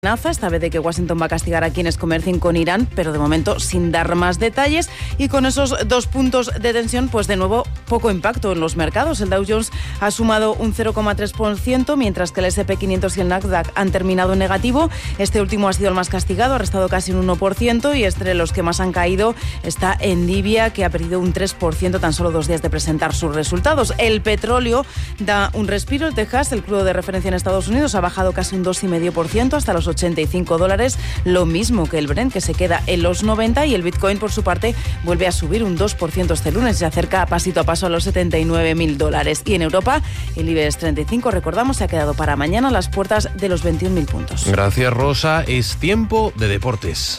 Esta vez de que Washington va a castigar a quienes comercien con Irán, pero de momento sin dar más detalles. Y con esos 2 puntos de tensión, pues de nuevo poco impacto en los mercados. El Dow Jones ha sumado un 0,3%, mientras que el S&P 500 y el Nasdaq han terminado en negativo. Este último ha sido el más castigado, ha restado casi un 1%, y entre los que más han caído está Nvidia, que ha perdido un 3% tan solo 2 días de presentar sus resultados. El petróleo da un respiro. El Texas, el crudo de referencia en Estados Unidos, ha bajado casi un 2,5% hasta los $85, lo mismo que el Brent, que se queda en los 90, y el Bitcoin, por su parte, vuelve a subir un 2% este lunes y se acerca pasito a paso a los $79.000. Y en Europa, el IBEX 35, recordamos, se ha quedado para mañana a las puertas de los 21.000 puntos. Gracias, Rosa. Es tiempo de deportes.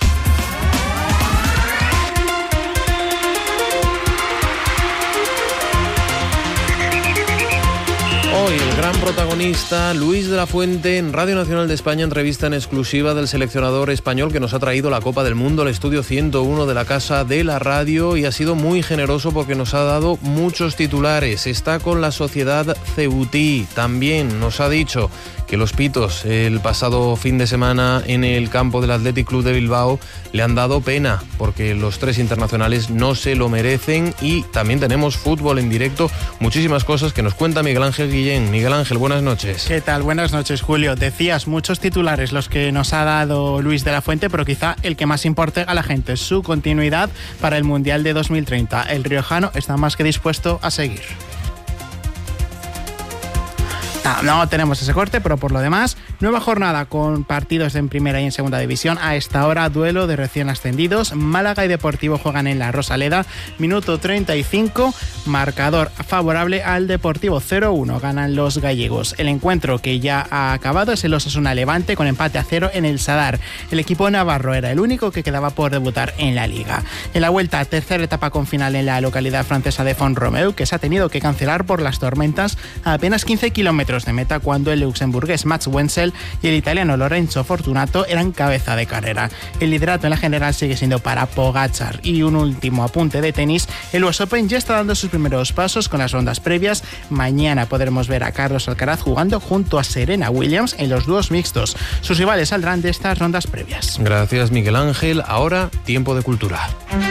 Hoy el gran protagonista, Luis de la Fuente, en Radio Nacional de España, entrevista en exclusiva del seleccionador español que nos ha traído la Copa del Mundo al estudio 101 de la Casa de la Radio, y ha sido muy generoso porque nos ha dado muchos titulares. Está con la Sociedad Ceutí. También nos ha dicho que los pitos el pasado fin de semana en el campo del Athletic Club de Bilbao le han dado pena porque los 3 internacionales no se lo merecen. Y también tenemos fútbol en directo, muchísimas cosas que nos cuenta Miguel Ángel Guillén. Miguel Ángel, buenas noches. ¿Qué tal? Buenas noches, Julio. Decías, muchos titulares los que nos ha dado Luis de la Fuente, pero quizá el que más importe a la gente es su continuidad para el Mundial de 2030. El riojano está más que dispuesto a seguir. No tenemos ese corte, pero por lo demás, nueva jornada con partidos en primera y en segunda división. A esta hora, duelo de recién ascendidos. Málaga y Deportivo juegan en la Rosaleda. Minuto 35, marcador favorable al Deportivo. 0-1 ganan los gallegos. El encuentro que ya ha acabado es el Osasuna Levante con empate a 0 en el Sadar. El equipo navarro era el único que quedaba por debutar en la Liga. En la vuelta, tercera etapa con final en la localidad francesa de Font-Romeu, que se ha tenido que cancelar por las tormentas a apenas 15 kilómetros de meta, cuando el luxemburgués Mats Wenzel y el italiano Lorenzo Fortunato eran cabeza de carrera. El liderato en la general sigue siendo para Pogačar. Y un último apunte de tenis: el US Open ya está dando sus primeros pasos con las rondas previas. Mañana podremos ver a Carlos Alcaraz jugando junto a Serena Williams en los dúos mixtos. Sus rivales saldrán de estas rondas previas. Gracias, Miguel Ángel. Ahora, tiempo de cultura.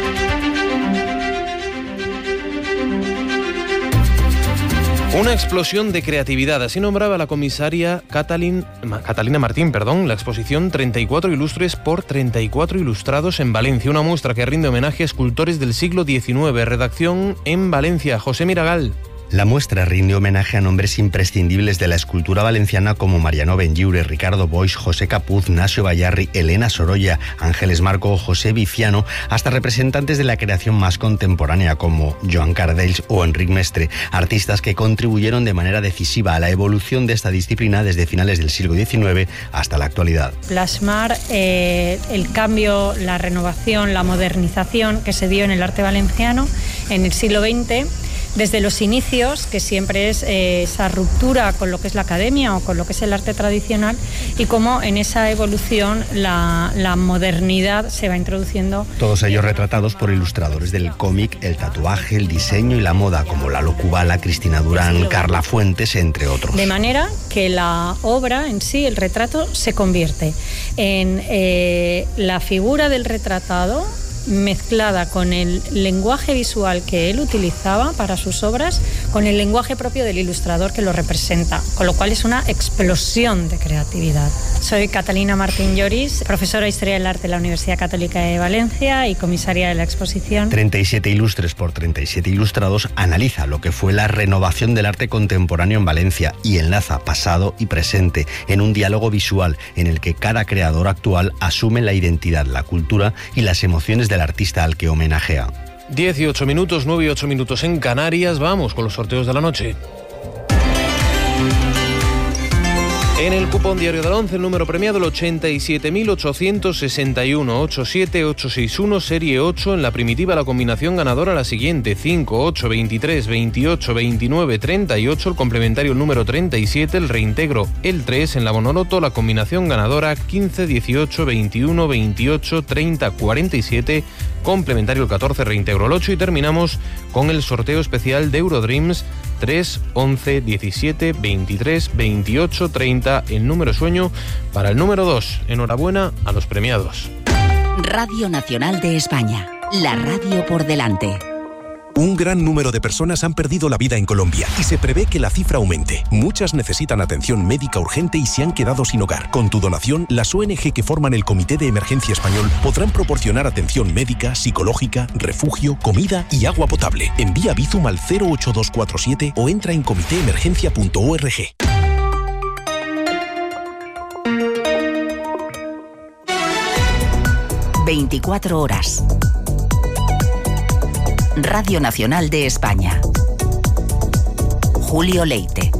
Una explosión de creatividad, así nombraba la comisaria Catalina Martín, la exposición 34 ilustres por 34 ilustrados en Valencia, una muestra que rinde homenaje a escultores del siglo XIX. Redacción en Valencia, José Miragal. La muestra rinde homenaje a nombres imprescindibles de la escultura valenciana como Mariano Benlliure, Ricardo Boix, José Capuz, Nacio Bayarri, Elena Sorolla, Ángeles Marco o José Viciano, hasta representantes de la creación más contemporánea como Joan Cardells o Enric Mestre, artistas que contribuyeron de manera decisiva a la evolución de esta disciplina desde finales del siglo XIX hasta la actualidad. Plasmar el cambio, la renovación, la modernización que se dio en el arte valenciano en el siglo XX, desde los inicios, que siempre es esa ruptura con lo que es la academia o con lo que es el arte tradicional, y cómo en esa evolución la modernidad se va introduciendo. Todos ellos retratados por ilustradores del cómic, el tatuaje, el diseño y la moda, como Lalo Kubala, Cristina Durán, Carla Fuentes, entre otros. De manera que la obra en sí, el retrato, se convierte en la figura del retratado mezclada con el lenguaje visual que él utilizaba para sus obras, con el lenguaje propio del ilustrador que lo representa, con lo cual es una explosión de creatividad. Soy Catalina Martín Lloris, profesora de Historia del Arte de la Universidad Católica de Valencia y comisaria de la exposición. 37 ilustres por 37 ilustrados analiza lo que fue la renovación del arte contemporáneo en Valencia y enlaza pasado y presente en un diálogo visual en el que cada creador actual asume la identidad, la cultura y las emociones del artista al que homenajea. 18 minutos, 9 y 8 minutos en Canarias. Vamos con los sorteos de la noche. En el cupón diario del 11, el número premiado, el 87.861, 87861, serie 8. En la primitiva, la combinación ganadora, la siguiente: 5, 8, 23, 28, 29, 38. El complementario, el número 37. El reintegro, el 3. En la bonoroto, la combinación ganadora, 15, 18, 21, 28, 30, 47. Complementario, el 14. Reintegro, el 8. Y terminamos con el sorteo especial de Eurodreams 3 11 17 23 28 30, el número sueño para el número 2. Enhorabuena a los premiados. Radio Nacional de España, la radio por delante. Un gran número de personas han perdido la vida en Colombia y se prevé que la cifra aumente. Muchas necesitan atención médica urgente y se han quedado sin hogar. Con tu donación, las ONG que forman el Comité de Emergencia Español podrán proporcionar atención médica, psicológica, refugio, comida y agua potable. Envía Bizum al 08247 o entra en comitéemergencia.org. ...24 horas... Radio Nacional de España. Julio Leite.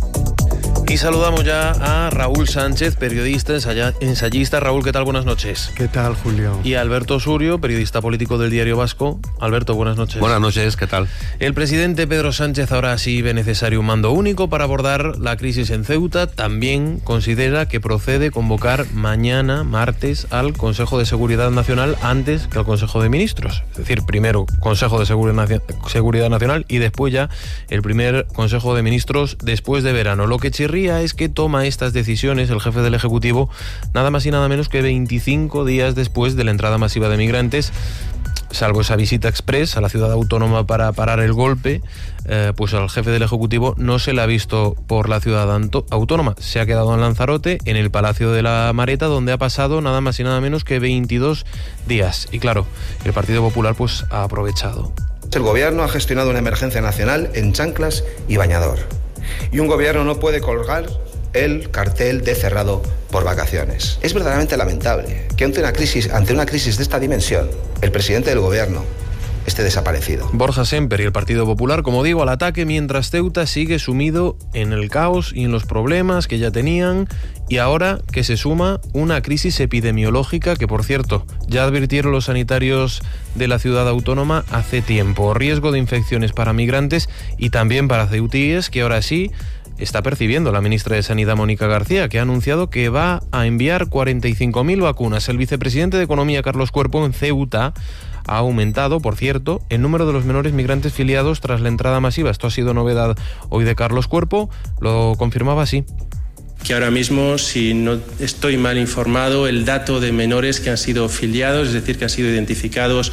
Y saludamos ya a Raúl Sánchez, periodista, ensayista. Raúl, ¿qué tal? Buenas noches. ¿Qué tal, Julio? Y a Alberto Surio, periodista político del Diario Vasco. Alberto, buenas noches. Buenas noches, ¿qué tal? El presidente Pedro Sánchez ahora sí ve necesario un mando único para abordar la crisis en Ceuta. También considera que procede convocar mañana, martes, al Consejo de Seguridad Nacional antes que al Consejo de Ministros. Es decir, primero Consejo de Seguridad Nacional y después ya el primer Consejo de Ministros después de verano. Lo que chirría es que toma estas decisiones el jefe del Ejecutivo nada más y nada menos que 25 días después de la entrada masiva de migrantes. Salvo esa visita express a la ciudad autónoma para parar el golpe, pues al jefe del Ejecutivo no se le ha visto por la ciudad autónoma. Se ha quedado en Lanzarote, en el Palacio de la Mareta, donde ha pasado nada más y nada menos que 22 días. Y claro, el Partido Popular pues ha aprovechado. El gobierno ha gestionado una emergencia nacional en chanclas y bañador. Y un gobierno no puede colgar el cartel de cerrado por vacaciones. Es verdaderamente lamentable que ante una crisis de esta dimensión, el presidente del gobierno esté desaparecido. Borja Semper y el Partido Popular, como digo, al ataque, mientras Ceuta sigue sumido en el caos y en los problemas que ya tenían, y ahora que se suma una crisis epidemiológica que, por cierto, ya advirtieron los sanitarios de la ciudad autónoma hace tiempo. Riesgo de infecciones para migrantes y también para ceutíes, que ahora sí está percibiendo la ministra de Sanidad, Mónica García, que ha anunciado que va a enviar 45.000 vacunas. El vicepresidente de Economía, Carlos Cuerpo, en Ceuta ha aumentado, por cierto, el número de los menores migrantes filiados tras la entrada masiva. Esto ha sido novedad hoy de Carlos Cuerpo, lo confirmaba así. Que ahora mismo, si no estoy mal informado, el dato de menores que han sido filiados, es decir, que han sido identificados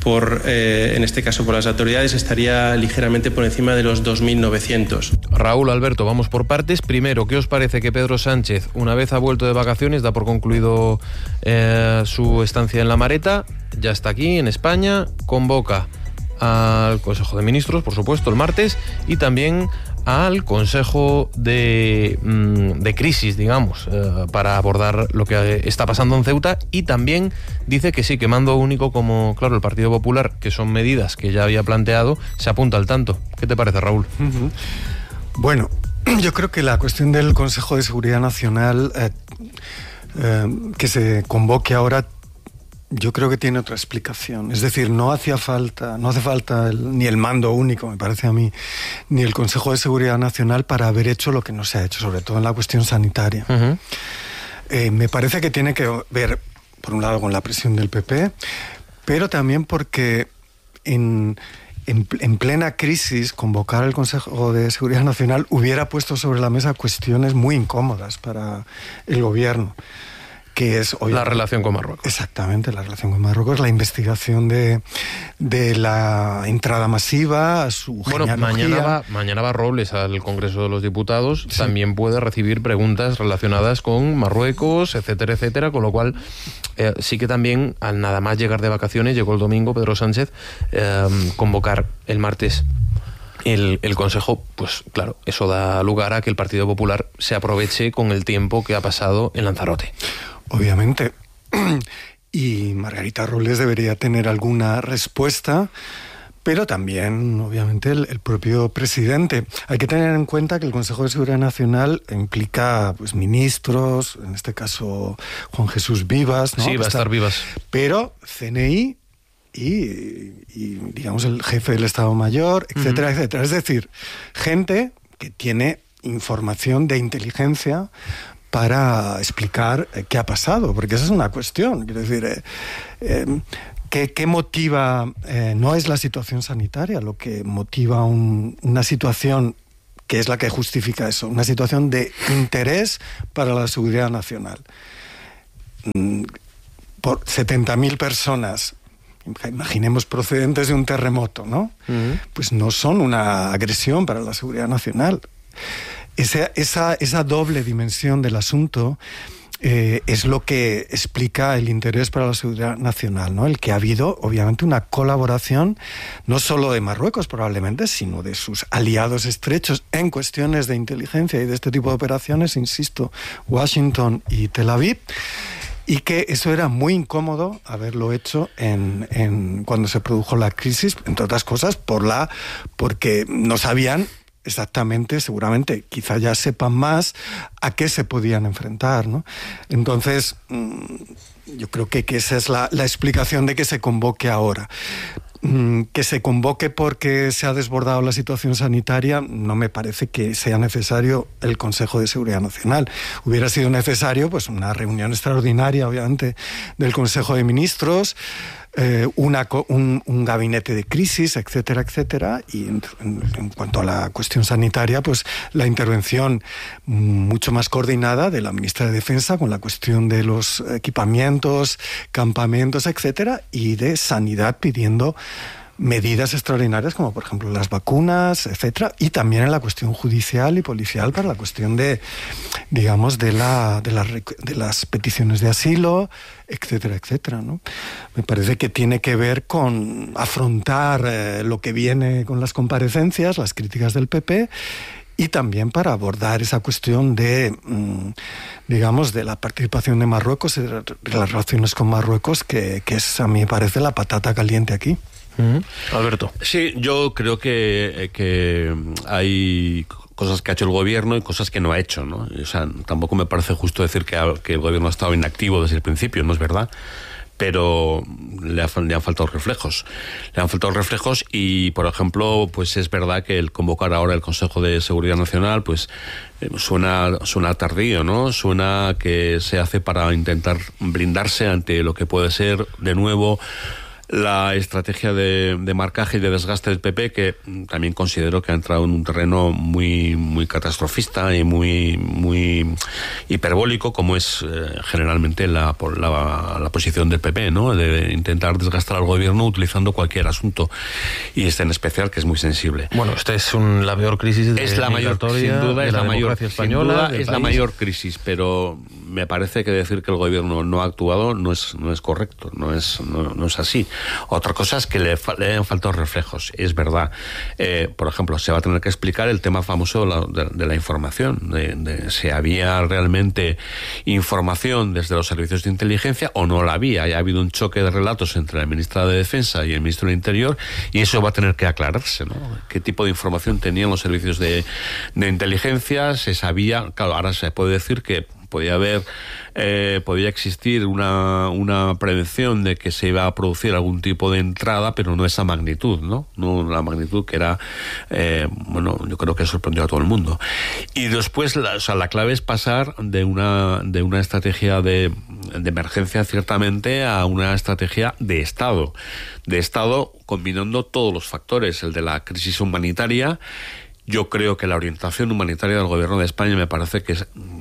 en este caso por las autoridades, estaría ligeramente por encima de los 2.900. Raúl, Alberto, vamos por partes. Primero, ¿qué os parece que Pedro Sánchez, una vez ha vuelto de vacaciones, da por concluido su estancia en La Mareta, ya está aquí en España, convoca al Consejo de Ministros, por supuesto, el martes, y también al Consejo de Crisis, digamos, para abordar lo que está pasando en Ceuta, y también dice que sí, que mando único, como, claro, el Partido Popular, que son medidas que ya había planteado, se apunta al tanto. ¿Qué te parece, Raúl? Bueno, yo creo que la cuestión del Consejo de Seguridad Nacional que se convoque ahora, yo creo que tiene otra explicación. Es decir, no hace falta ni el mando único, me parece a mí, ni el Consejo de Seguridad Nacional para haber hecho lo que no se ha hecho, sobre todo en la cuestión sanitaria. Me parece que tiene que ver, por un lado, con la presión del PP, pero también porque en plena crisis, convocar al Consejo de Seguridad Nacional hubiera puesto sobre la mesa cuestiones muy incómodas para el gobierno, que es hoy la relación con Marruecos. Exactamente, la relación con Marruecos, la investigación de la entrada masiva, su genealogía. Mañana va Robles al Congreso de los Diputados, sí. También puede recibir preguntas relacionadas con Marruecos, etcétera, etcétera, con lo cual sí que también, al nada más llegar de vacaciones, llegó el domingo Pedro Sánchez, convocar el martes el Consejo, pues claro, eso da lugar a que el Partido Popular se aproveche con el tiempo que ha pasado en Lanzarote. Obviamente. Y Margarita Robles debería tener alguna respuesta, pero también, obviamente, el propio presidente. Hay que tener en cuenta que el Consejo de Seguridad Nacional implica pues ministros, en este caso Juan Jesús Vivas, ¿no? Sí, va a estar Vivas. Pero CNI y digamos, el jefe del Estado Mayor, etcétera, etcétera. Es decir, gente que tiene información de inteligencia para explicar qué ha pasado, porque esa es una cuestión. Quiero decir, ¿qué motiva? No es la situación sanitaria lo que motiva una situación que es la que justifica eso, una situación de interés para la seguridad nacional. Por 70.000 personas, imaginemos procedentes de un terremoto, ¿no? Pues no son una agresión para la seguridad nacional. Esa doble dimensión del asunto es lo que explica el interés para la seguridad nacional, ¿no? El que ha habido, obviamente, una colaboración no solo de Marruecos, probablemente, sino de sus aliados estrechos en cuestiones de inteligencia y de este tipo de operaciones, insisto, Washington y Tel Aviv, y que eso era muy incómodo haberlo hecho cuando se produjo la crisis, entre otras cosas, porque no sabían exactamente, seguramente, quizá ya sepan más a qué se podían enfrentar, ¿no? Entonces, yo creo que esa es la explicación de que se convoque ahora. Que se convoque porque se ha desbordado la situación sanitaria, no me parece que sea necesario el Consejo de Seguridad Nacional. Hubiera sido necesario pues una reunión extraordinaria, obviamente, del Consejo de Ministros, un gabinete de crisis, etcétera, etcétera, y en cuanto a la cuestión sanitaria, pues la intervención mucho más coordinada de la ministra de Defensa con la cuestión de los equipamientos, campamentos, etcétera, y de Sanidad pidiendo medidas extraordinarias como por ejemplo las vacunas, etcétera, y también en la cuestión judicial y policial para la cuestión de, digamos, de las peticiones de asilo, etcétera, etcétera, ¿no? Me parece que tiene que ver con afrontar lo que viene con las comparecencias, las críticas del PP, y también para abordar esa cuestión de, digamos, de la participación de Marruecos, de las relaciones con Marruecos, que es, a mí me parece, la patata caliente aquí. Alberto. Sí, yo creo que hay cosas que ha hecho el gobierno y cosas que no ha hecho, ¿no? O sea, tampoco me parece justo decir que el gobierno ha estado inactivo desde el principio, no es verdad, pero le han faltado reflejos. Le han faltado reflejos y, por ejemplo, pues es verdad que el convocar ahora el Consejo de Seguridad Nacional, pues suena tardío, ¿no? Suena que se hace para intentar blindarse ante lo que puede ser, de nuevo, la estrategia de marcaje y de desgaste del PP, que también considero que ha entrado en un terreno muy, muy catastrofista y muy hiperbólico, como es generalmente la posición del PP, ¿no? De intentar desgastar al gobierno utilizando cualquier asunto, y este en especial, que es muy sensible. Bueno, esta es la peor crisis es la mayor, sin duda, de es la democracia española, es la mayor crisis, pero me parece que decir que el gobierno no ha actuado no es correcto, no es así. Otra cosa es que le han faltado reflejos, es verdad. Por ejemplo, se va a tener que explicar el tema famoso de la información, de si había realmente información desde los servicios de inteligencia o no la había. Ha habido un choque de relatos entre la ministra de Defensa y el ministro del Interior, y eso va a tener que aclararse, ¿no? ¿Qué tipo de información tenían los servicios de inteligencia? Se sabía, claro, ahora se puede decir que podía existir una prevención de que se iba a producir algún tipo de entrada, pero no esa magnitud, ¿no? No la magnitud que era, yo creo que sorprendió a todo el mundo. Y después, la clave es pasar de una estrategia de emergencia, ciertamente, a una estrategia de Estado combinando todos los factores, el de la crisis humanitaria. Yo creo que la orientación humanitaria del gobierno de España me parece que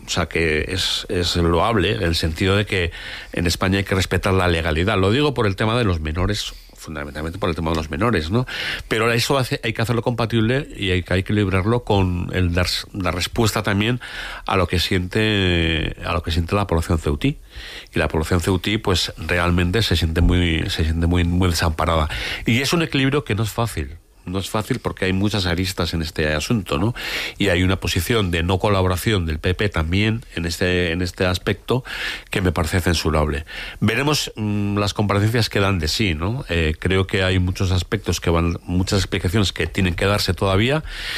es loable, en el sentido de que en España hay que respetar la legalidad. Lo digo por el tema de los menores, fundamentalmente por el tema de los menores, ¿no? Pero eso hay que hacerlo compatible y hay que equilibrarlo con el dar respuesta también a lo que siente la población ceutí. Y la población ceutí, pues realmente se siente muy desamparada. Y es un equilibrio que no es fácil. No es fácil porque hay muchas aristas en este asunto, ¿no? Y hay una posición de no colaboración del PP también en este aspecto que me parece censurable. Veremos las comparecencias que dan de sí, ¿no? Creo que hay muchos aspectos muchas explicaciones que tienen que darse todavía,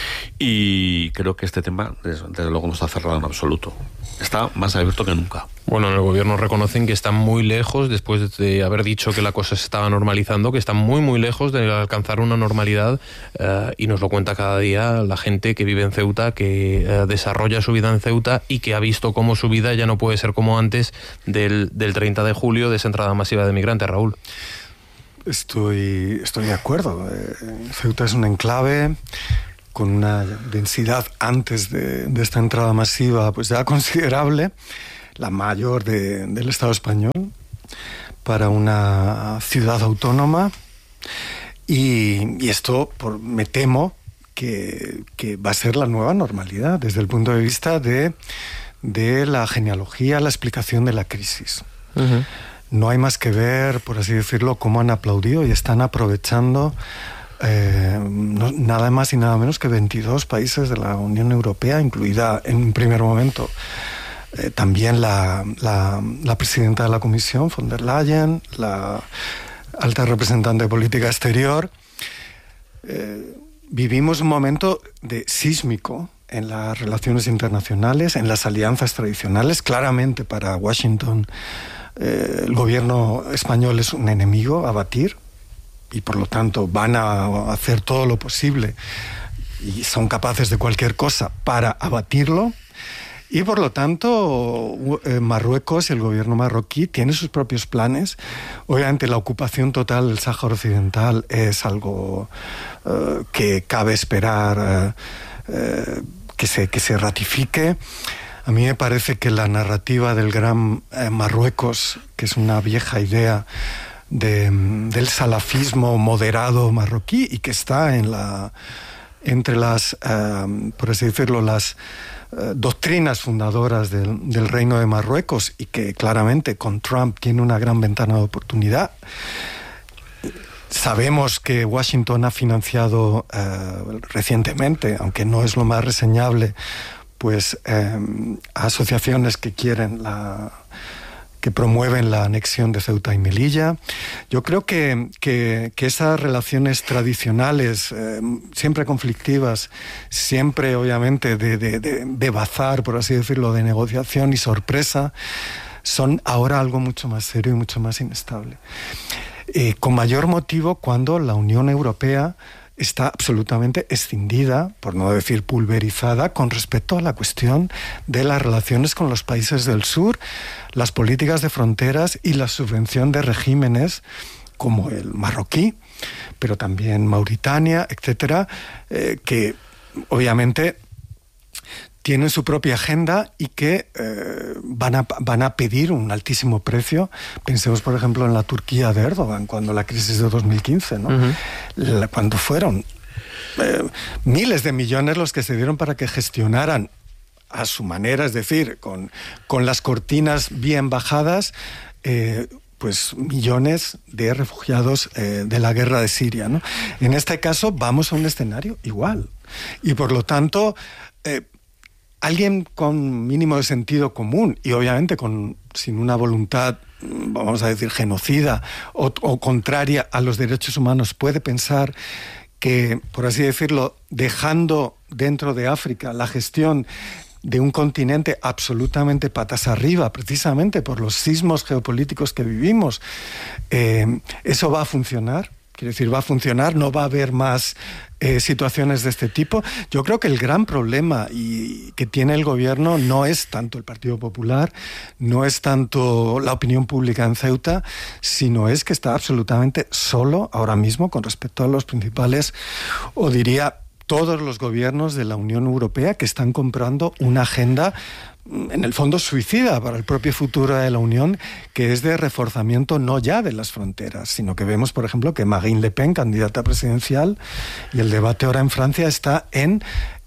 y creo que este tema, desde luego, no está cerrado en absoluto. Está más abierto que nunca. Bueno, en el gobierno reconocen que están muy lejos, después de haber dicho que la cosa se estaba normalizando, que están muy, muy lejos de alcanzar una normalidad seguridad, y nos lo cuenta cada día la gente que vive en Ceuta, que desarrolla su vida en Ceuta y que ha visto cómo su vida ya no puede ser como antes del 30 de julio, de esa entrada masiva de migrantes, Raúl. Estoy de acuerdo. Ceuta es un enclave con una densidad antes de esta entrada masiva pues ya considerable, la mayor del Estado español, para una ciudad autónoma, y esto me temo que va a ser la nueva normalidad desde el punto de vista de la genealogía, la explicación de la crisis. Uh-huh. No hay más que ver, por así decirlo, cómo han aplaudido y están aprovechando nada más y nada menos que 22 países de la Unión Europea, incluida en un primer momento también la presidenta de la Comisión, von der Leyen, la alta representante de política exterior. Vivimos un momento sísmico en las relaciones internacionales, en las alianzas tradicionales. Claramente para Washington el gobierno español es un enemigo a batir, y por lo tanto van a hacer todo lo posible y son capaces de cualquier cosa para abatirlo. Y por lo tanto Marruecos, el gobierno marroquí, tiene sus propios planes. Obviamente la ocupación total del Sáhara Occidental es algo que cabe esperar que se ratifique. A mí me parece que la narrativa del gran Marruecos, que es una vieja idea del salafismo moderado marroquí y que está entre las, por así decirlo, las doctrinas fundadoras del Reino de Marruecos, y que claramente con Trump tiene una gran ventana de oportunidad. Sabemos que Washington ha financiado recientemente, aunque no es lo más reseñable, pues a asociaciones que que promueven la anexión de Ceuta y Melilla. Yo creo que esas relaciones tradicionales, siempre conflictivas, siempre obviamente de bazar, por así decirlo, de negociación y sorpresa, son ahora algo mucho más serio y mucho más inestable. Con mayor motivo cuando la Unión Europea está absolutamente escindida, por no decir pulverizada, con respecto a la cuestión de las relaciones con los países del sur, las políticas de fronteras y la subvención de regímenes como el marroquí, pero también Mauritania, etcétera, que obviamente tienen su propia agenda y que van a pedir un altísimo precio. Pensemos, por ejemplo, en la Turquía de Erdogan, cuando la crisis de 2015, ¿no? Uh-huh. Cuando fueron miles de millones los que se dieron para que gestionaran a su manera, es decir, con las cortinas bien bajadas, pues millones de refugiados de la guerra de Siria, ¿no? En este caso vamos a un escenario igual. Y por lo tanto, alguien con mínimo de sentido común y obviamente sin una voluntad, vamos a decir, genocida o contraria a los derechos humanos, puede pensar que, por así decirlo, dejando dentro de África la gestión de un continente absolutamente patas arriba, precisamente por los sismos geopolíticos que vivimos, ¿eso va a funcionar? Quiero decir, va a funcionar, no va a haber más situaciones de este tipo. Yo creo que el gran problema que tiene el gobierno no es tanto el Partido Popular, no es tanto la opinión pública en Ceuta, sino es que está absolutamente solo ahora mismo con respecto a los principales, o diría todos los gobiernos de la Unión Europea, que están comprando una agenda en el fondo suicida para el propio futuro de la Unión, que es de reforzamiento no ya de las fronteras, sino que vemos, por ejemplo, que Marine Le Pen, candidata presidencial, y el debate ahora en Francia está en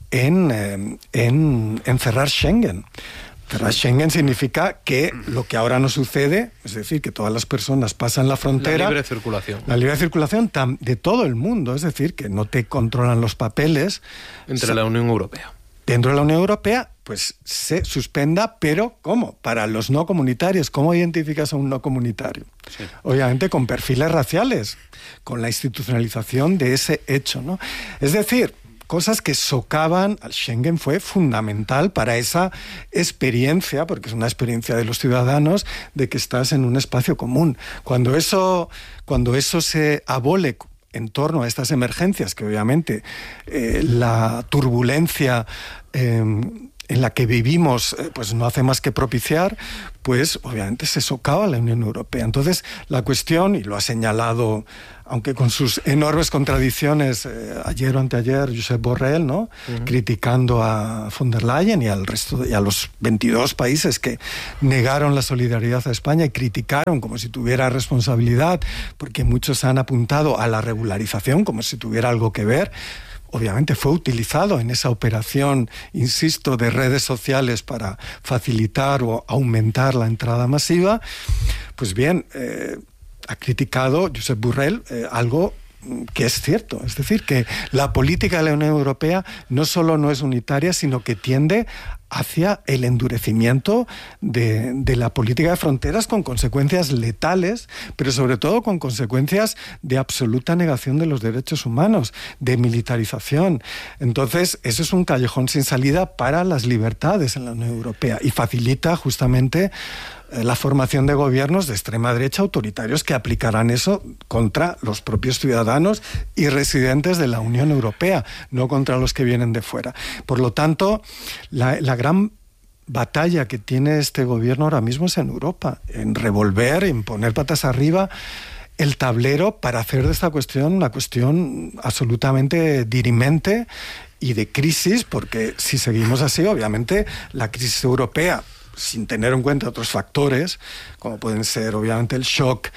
cerrar Schengen. Cerrar Schengen significa que lo que ahora no sucede, es decir, que todas las personas pasan la frontera. La libre circulación. La libre circulación de todo el mundo, es decir, que no te controlan los papeles. Entre la Unión Europea. Dentro de la Unión Europea, pues se suspenda, pero ¿cómo? Para los no comunitarios. ¿Cómo identificas a un no comunitario? Sí. Obviamente con perfiles raciales, con la institucionalización de ese hecho, ¿no? Es decir, cosas que socavan al Schengen. Fue fundamental para esa experiencia, porque es una experiencia de los ciudadanos, de que estás en un espacio común. Cuando eso se abole en torno a estas emergencias, que obviamente la turbulencia en la que vivimos pues no hace más que propiciar, pues obviamente se socava la Unión Europea. Entonces la cuestión, y lo ha señalado, aunque con sus enormes contradicciones, ayer o anteayer, Josep Borrell, ¿no? Criticando a von der Leyen y al resto y a los 22 países que negaron la solidaridad a España y criticaron como si tuviera responsabilidad, porque muchos han apuntado a la regularización como si tuviera algo que ver. Obviamente fue utilizado en esa operación, insisto, de redes sociales para facilitar o aumentar la entrada masiva. Pues bien, ha criticado Josep Borrell algo que es cierto, es decir, que la política de la Unión Europea no solo no es unitaria, sino que tiende hacia el endurecimiento de la política de fronteras, con consecuencias letales, pero sobre todo con consecuencias de absoluta negación de los derechos humanos, de militarización. Entonces, eso es un callejón sin salida para las libertades en la Unión Europea y facilita justamente la formación de gobiernos de extrema derecha autoritarios que aplicarán eso contra los propios ciudadanos y residentes de la Unión Europea, no contra los que vienen de fuera. Por lo tanto, la gran batalla que tiene este gobierno ahora mismo es en Europa, en revolver, en poner patas arriba el tablero para hacer de esta cuestión una cuestión absolutamente dirimente y de crisis, porque si seguimos así, obviamente la crisis europea, sin tener en cuenta otros factores, como pueden ser obviamente el shock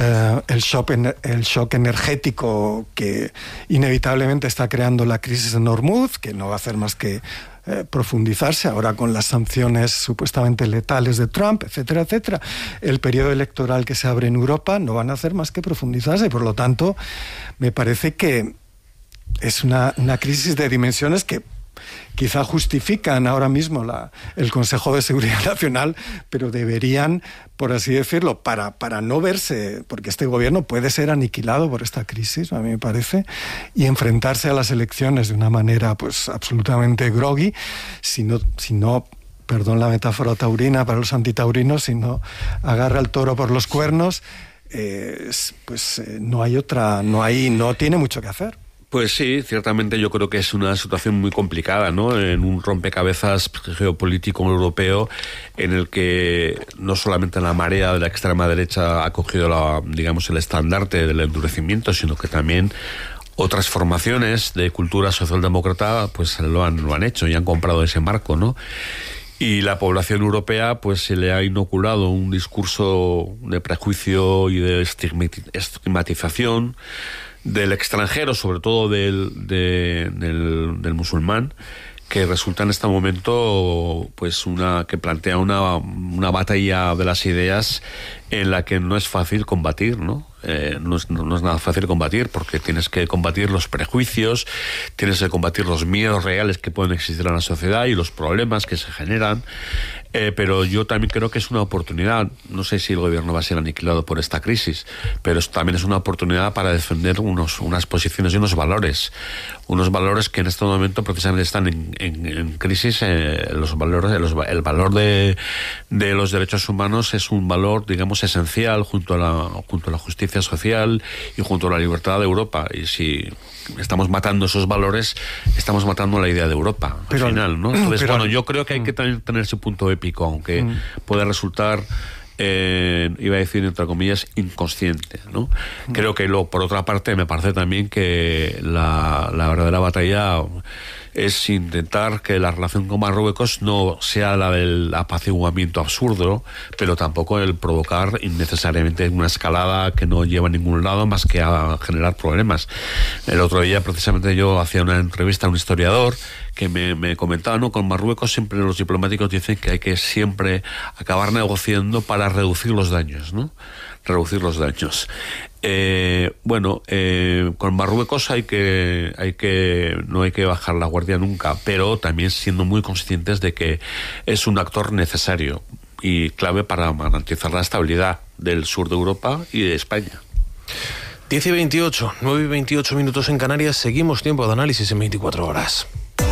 energético que inevitablemente está creando la crisis en Hormuz, que no va a hacer más que profundizarse ahora con las sanciones supuestamente letales de Trump, etcétera, etcétera. El periodo electoral que se abre en Europa no van a hacer más que profundizarse, y por lo tanto me parece que es una crisis de dimensiones que quizá justifican ahora mismo el Consejo de Seguridad Nacional, pero deberían, por así decirlo, para no verse, porque este gobierno puede ser aniquilado por esta crisis, a mí me parece, y enfrentarse a las elecciones de una manera pues absolutamente groggy, si no, perdón la metáfora taurina para los antitaurinos, si no agarra el toro por los cuernos, no tiene mucho que hacer. Pues sí, ciertamente yo creo que es una situación muy complicada, ¿no? En un rompecabezas geopolítico europeo en el que no solamente la marea de la extrema derecha ha cogido el estandarte del endurecimiento, sino que también otras formaciones de cultura socialdemócrata pues lo han hecho y han comprado ese marco, ¿no? Y la población europea pues se le ha inoculado un discurso de prejuicio y de estigmatización del extranjero, sobre todo del musulmán, que resulta en este momento pues que plantea una batalla de las ideas en la que no es fácil combatir, ¿no? No es nada fácil combatir, porque tienes que combatir los prejuicios, tienes que combatir los miedos reales que pueden existir en la sociedad y los problemas que se generan. Pero yo también creo que es una oportunidad. No sé si el gobierno va a ser aniquilado por esta crisis, pero también es una oportunidad para defender unas posiciones y unos valores que en este momento precisamente están en crisis. El valor de los derechos humanos es un valor, digamos, esencial junto a la justicia social y junto a la libertad de Europa. Y si estamos matando esos valores, estamos matando la idea de Europa al final, ¿no? Entonces, yo creo que hay que tener ese punto épico, aunque puede resultar, iba a decir entre comillas, inconsciente, ¿no? Creo que por otra parte me parece también que la verdadera batalla es intentar que la relación con Marruecos no sea la del apaciguamiento absurdo, pero tampoco el provocar innecesariamente una escalada que no lleva a ningún lado más que a generar problemas. El otro día precisamente yo hacía una entrevista a un historiador que me comentaba, ¿no? Con Marruecos siempre los diplomáticos dicen que hay que siempre acabar negociando para reducir los daños, ¿no? Reducir los daños. Con Marruecos no hay que bajar la guardia nunca, pero también siendo muy conscientes de que es un actor necesario y clave para garantizar la estabilidad del sur de Europa y de España. 10:28, 9:28 minutos en Canarias. Seguimos tiempo de análisis en 24 horas.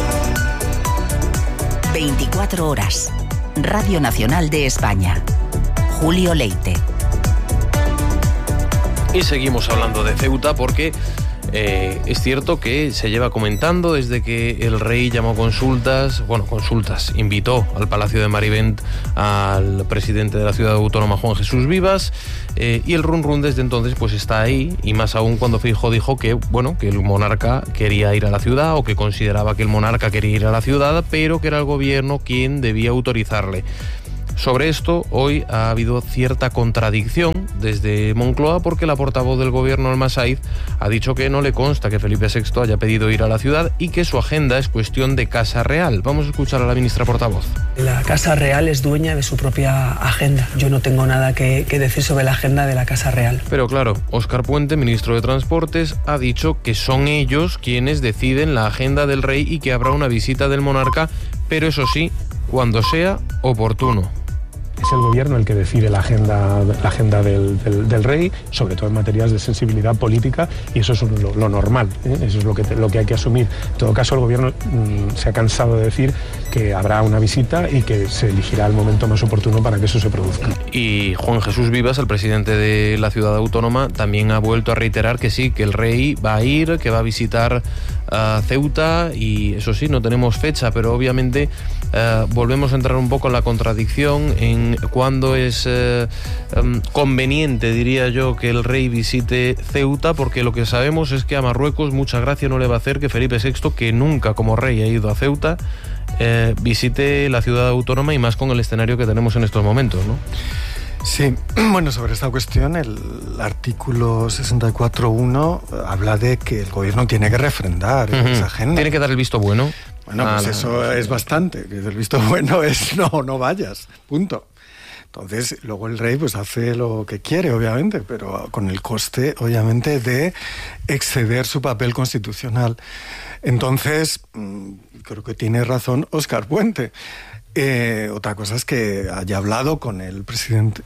24 horas. Radio Nacional de España. Julio Leite. Y seguimos hablando de Ceuta porque Es cierto que se lleva comentando desde que el rey llamó consultas, invitó al Palacio de Marivent al presidente de la ciudad autónoma, Juan Jesús Vivas, y el run desde entonces pues está ahí, y más aún cuando Feijóo dijo que el monarca quería ir a la ciudad, o que consideraba que el monarca quería ir a la ciudad, pero que era el gobierno quien debía autorizarle. Sobre esto, hoy ha habido cierta contradicción desde Moncloa, porque la portavoz del gobierno, Alma Said, ha dicho que no le consta que Felipe VI haya pedido ir a la ciudad y que su agenda es cuestión de Casa Real. Vamos a escuchar a la ministra portavoz. La Casa Real es dueña de su propia agenda. Yo no tengo nada que decir sobre la agenda de la Casa Real. Pero claro, Óscar Puente, ministro de Transportes, ha dicho que son ellos quienes deciden la agenda del rey y que habrá una visita del monarca, pero eso sí, cuando sea oportuno. Es el gobierno el que decide la agenda del rey, sobre todo en materias de sensibilidad política, y eso es lo normal, ¿eh? Eso es lo que hay que asumir. En todo caso, el gobierno se ha cansado de decir que habrá una visita y que se elegirá el momento más oportuno para que eso se produzca. Y Juan Jesús Vivas, el presidente de la ciudad autónoma, también ha vuelto a reiterar que sí, que el rey va a ir, que va a visitar Ceuta, y eso sí, no tenemos fecha, pero obviamente volvemos a entrar un poco en la contradicción en cuándo es conveniente, diría yo, que el rey visite Ceuta, porque lo que sabemos es que a Marruecos mucha gracia no le va a hacer que Felipe VI, que nunca como rey ha ido a Ceuta, visite la ciudad autónoma, y más con el escenario que tenemos en estos momentos, ¿no? Sí, bueno, sobre esta cuestión, el artículo 64.1 habla de que el gobierno tiene que refrendar esa agenda. Tiene que dar el visto bueno. Bueno, pues eso es bastante. El visto bueno es no vayas, punto. Entonces, luego el rey pues hace lo que quiere, obviamente, pero con el coste, obviamente, de exceder su papel constitucional. Entonces, creo que tiene razón Óscar Puente. Otra cosa es que haya hablado con el presidente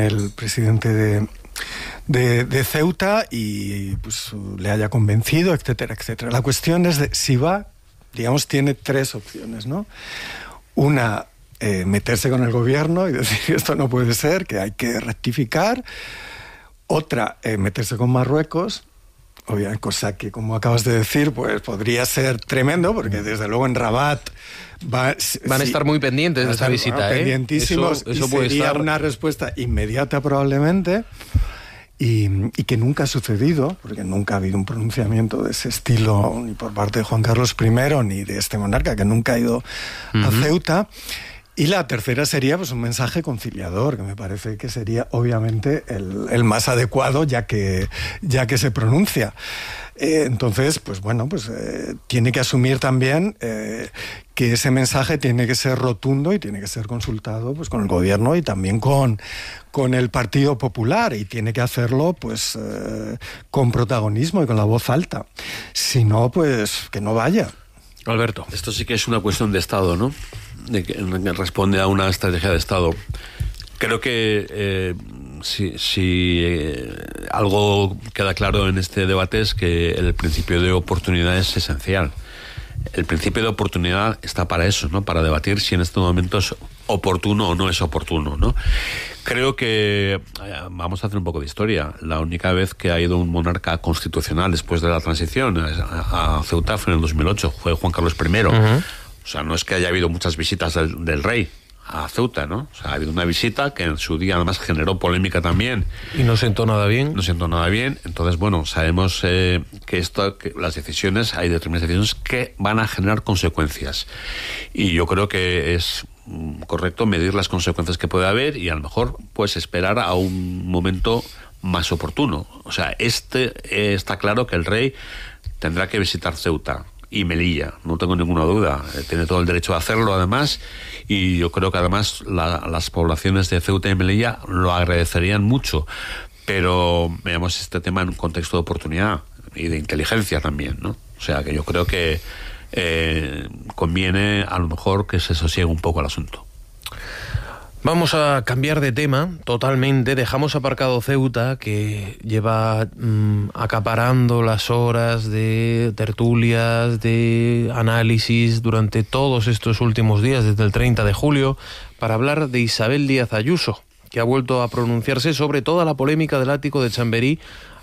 de Ceuta y pues le haya convencido, etcétera, etcétera. La cuestión es de si va, digamos, tiene tres opciones, ¿no? Una, meterse con el gobierno y decir esto no puede ser, que hay que rectificar. Otra, meterse con Marruecos, obviamente, cosa que, como acabas de decir, pues podría ser tremendo, porque desde luego en Rabat van a estar muy pendientes de esa visita, pendientísimos, eso y sería estar una respuesta inmediata probablemente, y que nunca ha sucedido, porque nunca ha habido un pronunciamiento de ese estilo ni por parte de Juan Carlos I ni de este monarca, que nunca ha ido a Ceuta. Y la tercera sería pues un mensaje conciliador, que me parece que sería obviamente el más adecuado, ya que se pronuncia. Entonces, pues bueno, pues tiene que asumir también que ese mensaje tiene que ser rotundo y tiene que ser consultado pues con el gobierno y también con el Partido Popular, y tiene que hacerlo pues con protagonismo y con la voz alta. Si no, pues que no vaya. Alberto. Esto sí que es una cuestión de Estado, ¿no? De que responde a una estrategia de Estado. Creo que si algo queda claro en este debate es que el principio de oportunidad es esencial. El principio de oportunidad está para eso, ¿no? Para debatir si en este momento es oportuno o no es oportuno, ¿no? Creo que vamos a hacer un poco de historia. La única vez que ha ido un monarca constitucional después de la transición a Ceuta fue en el 2008, fue Juan Carlos I. O sea, no es que haya habido muchas visitas del rey a Ceuta, ¿no? O sea, ha habido una visita que en su día además generó polémica también. Y no sentó nada bien. No sentó nada bien. Entonces, bueno, sabemos que las decisiones, hay determinadas decisiones que van a generar consecuencias. Y yo creo que es correcto medir las consecuencias que puede haber y a lo mejor pues esperar a un momento más oportuno. O sea, está claro que el rey tendrá que visitar Ceuta y Melilla, no tengo ninguna duda, tiene todo el derecho a hacerlo además, y yo creo que además las poblaciones de Ceuta y Melilla lo agradecerían mucho, pero veamos este tema en un contexto de oportunidad y de inteligencia también, ¿no? O sea que yo creo que conviene a lo mejor que se sosiegue un poco el asunto. Vamos a cambiar de tema totalmente. Dejamos aparcado Ceuta, que lleva acaparando las horas de tertulias, de análisis durante todos estos últimos días, desde el 30 de julio, para hablar de Isabel Díaz Ayuso, que ha vuelto a pronunciarse sobre toda la polémica del ático de Chamberí,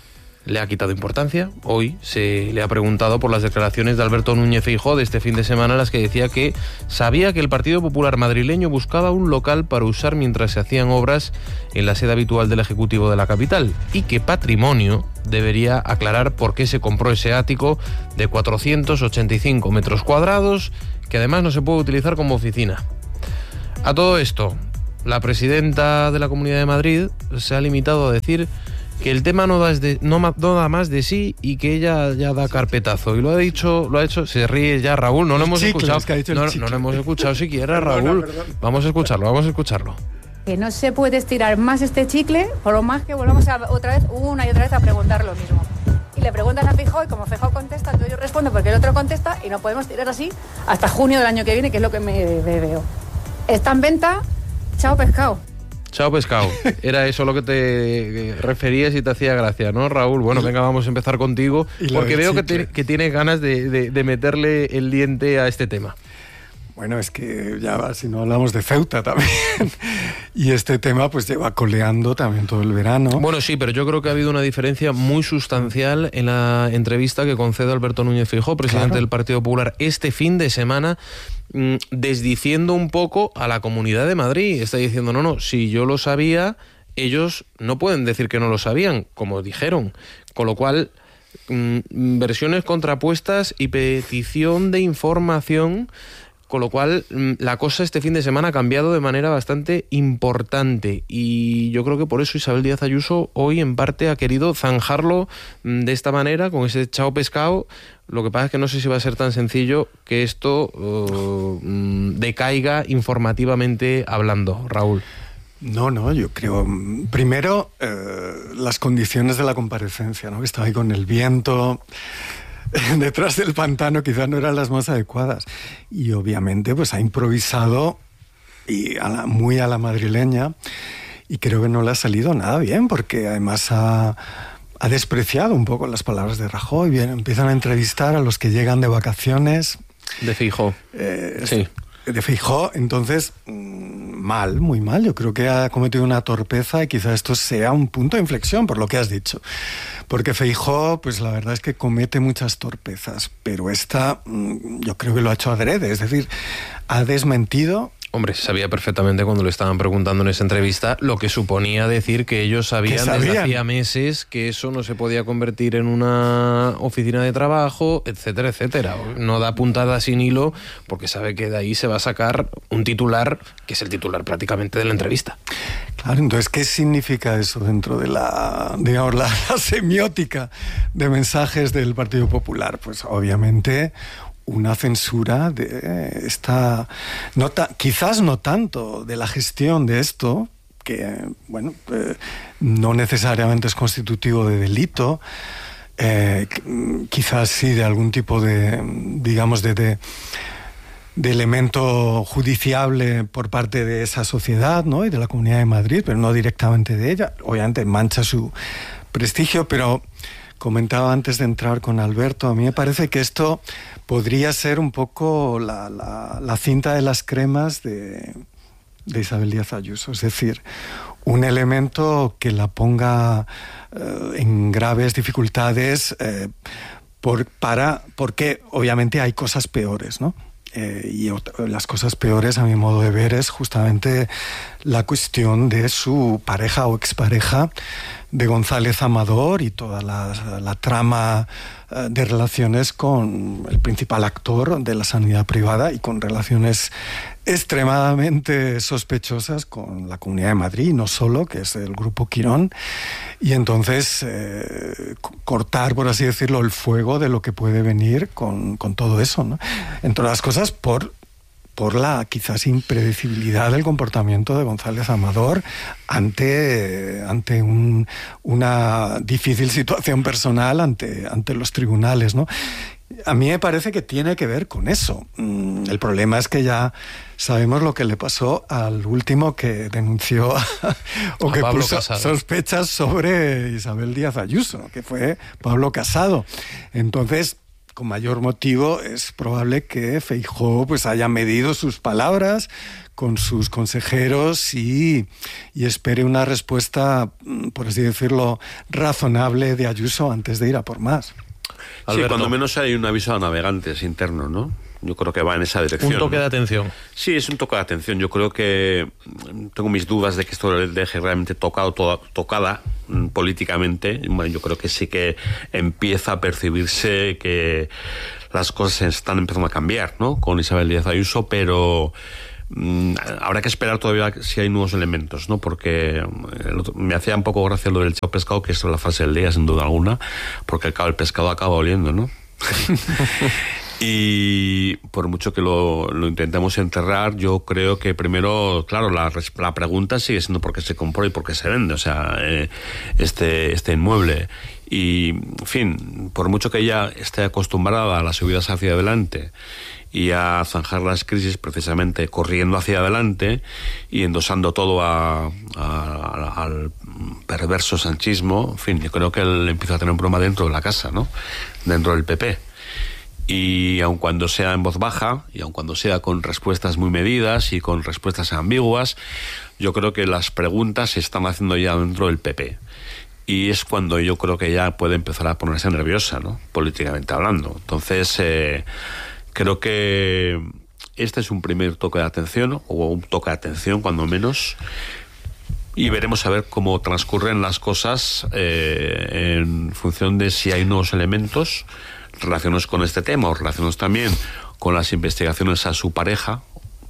le ha quitado importancia. Hoy se le ha preguntado por las declaraciones de Alberto Núñez Feijóo de este fin de semana, en las que decía que sabía que el Partido Popular madrileño buscaba un local para usar mientras se hacían obras en la sede habitual del Ejecutivo de la capital, y que Patrimonio debería aclarar por qué se compró ese ático de 485 metros cuadrados, que además no se puede utilizar como oficina. A todo esto, la presidenta de la Comunidad de Madrid se ha limitado a decir que el tema no da más de sí y que ella ya da carpetazo. Y lo ha hecho, se ríe ya Raúl, no lo hemos escuchado. No lo hemos escuchado siquiera, Raúl. Vamos a escucharlo. Que no se puede estirar más este chicle, por lo más que volvamos otra vez a preguntar lo mismo. Y le preguntas a Feijóo, y como Feijóo contesta, yo respondo porque el otro contesta, y no podemos tirar así hasta junio del año que viene, que es lo que me veo. Está en venta, chao pescado. Chao pescado. Era eso lo que te referías y te hacía gracia, ¿no, Raúl? Bueno, venga, vamos a empezar contigo, porque veo que tienes ganas de meterle el diente a este tema. Bueno, es que ya si no hablamos de Ceuta también. Y este tema pues lleva coleando también todo el verano. Bueno, sí, pero yo creo que ha habido una diferencia muy sustancial en la entrevista que concede Alberto Núñez Feijóo, presidente del Partido Popular, este fin de semana, desdiciendo un poco a la Comunidad de Madrid. Está diciendo, no, si yo lo sabía, ellos no pueden decir que no lo sabían, como dijeron. Con lo cual, versiones contrapuestas y petición de información. Con lo cual, la cosa este fin de semana ha cambiado de manera bastante importante, y yo creo que por eso Isabel Díaz Ayuso hoy en parte ha querido zanjarlo de esta manera, con ese chao pescado. Lo que pasa es que no sé si va a ser tan sencillo que esto decaiga informativamente hablando, Raúl. No, yo creo, primero, las condiciones de la comparecencia, ¿no? Que estaba ahí con el viento detrás del pantano, quizás no eran las más adecuadas, y obviamente pues ha improvisado y muy a la madrileña, y creo que no le ha salido nada bien, porque además ha despreciado un poco las palabras de Rajoy. Bien, empiezan a entrevistar a los que llegan de vacaciones de Feijóo. Sí. De Feijóo, entonces mal, muy mal. Yo creo que ha cometido una torpeza, y quizá esto sea un punto de inflexión por lo que has dicho, porque Feijóo, pues la verdad es que comete muchas torpezas, pero esta yo creo que lo ha hecho adrede, es decir, ha desmentido. Hombre, sabía perfectamente cuando le estaban preguntando en esa entrevista lo que suponía decir que ellos sabían desde hacía meses que eso no se podía convertir en una oficina de trabajo, etcétera, etcétera. No da puntada sin hilo, porque sabe que de ahí se va a sacar un titular que es el titular prácticamente de la entrevista. Claro, entonces, ¿qué significa eso dentro de la semiótica de mensajes del Partido Popular? Pues obviamente una censura de esta, quizás no tanto de la gestión de esto, que bueno, no necesariamente es constitutivo de delito, quizás sí de algún tipo de, digamos, de elemento judiciable por parte de esa sociedad, ¿no? Y de la Comunidad de Madrid, pero no directamente de ella. Obviamente mancha su prestigio, pero comentaba antes de entrar con Alberto, a mí me parece que esto podría ser un poco la cinta de las cremas de Isabel Díaz Ayuso, es decir, un elemento que la ponga en graves dificultades porque obviamente hay cosas peores, ¿no? Y las cosas peores, a mi modo de ver, es justamente la cuestión de su pareja o expareja, de González Amador, y toda la trama de relaciones con el principal actor de la sanidad privada, y con relaciones extremadamente sospechosas con la Comunidad de Madrid, no solo, que es el Grupo Quirón, y entonces cortar, por así decirlo, el fuego de lo que puede venir con todo eso, ¿no? Entre las cosas, por la quizás impredecibilidad del comportamiento de González Amador ante una difícil situación personal ante los tribunales, ¿no? A mí me parece que tiene que ver con eso. El problema es que ya sabemos lo que le pasó al último que denunció o que puso Casado. Sospechas sobre Isabel Díaz Ayuso, que fue Pablo Casado. Entonces, con mayor motivo es probable que Feijóo pues haya medido sus palabras con sus consejeros y espere una respuesta, por así decirlo, razonable de Ayuso antes de ir a por más. Sí, cuando menos hay un aviso a navegantes interno, ¿no? Yo creo que va en esa dirección. Un toque de atención. Sí, es un toque de atención. Yo creo que tengo mis dudas de que esto le deje realmente tocada políticamente. Bueno, yo creo que sí que empieza a percibirse que las cosas están empezando a cambiar, ¿no? Con Isabel Díaz Ayuso, pero habrá que esperar todavía si hay nuevos elementos, ¿no? Porque me hacía un poco gracia lo del chao pescado, que es la frase del día, sin duda alguna, porque el pescado acaba oliendo, ¿no? Y por mucho que lo intentemos enterrar, yo creo que primero, claro, la pregunta sigue siendo por qué se compró y por qué se vende, o sea, este inmueble. Y, en fin, por mucho que ella esté acostumbrada a las subidas hacia adelante y a zanjar las crisis precisamente corriendo hacia adelante y endosando todo al perverso sanchismo, en fin, yo creo que él empieza a tener un problema dentro de la casa, ¿no? Dentro del PP. Y aun cuando sea en voz baja, y aun cuando sea con respuestas muy medidas y con respuestas ambiguas, yo creo que las preguntas se están haciendo ya dentro del PP. Y es cuando yo creo que ya puede empezar a ponerse nerviosa, ¿no? Políticamente hablando. Entonces, creo que este es un primer toque de atención, o un toque de atención cuando menos, y veremos a ver cómo transcurren las cosas en función de si hay nuevos elementos relacionados con este tema o relacionados también con las investigaciones a su pareja,